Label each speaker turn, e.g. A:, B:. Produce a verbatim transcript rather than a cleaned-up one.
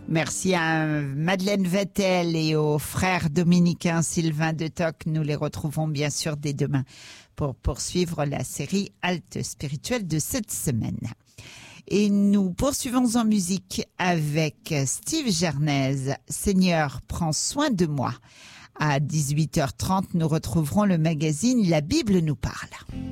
A: Merci à Madeleine Vettel et aux frères dominicains Sylvain de Toc. Nous les retrouvons bien sûr dès demain pour poursuivre la série Halte spirituelle de cette semaine. Et nous poursuivons en musique avec Steve Gernez. Seigneur, prends soin de moi. À dix-huit heures trente, nous retrouverons le magazine La Bible nous parle.